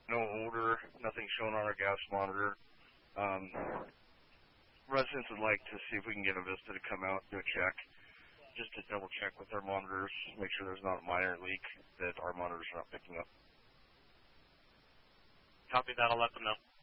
no odor, nothing shown on our gas monitor. Um, Residents would like to see if we can get a Vista to come out and do a check, just to double check with our monitors, make sure there's not a minor leak that our monitors are not picking up. Copy that. I'll let them know.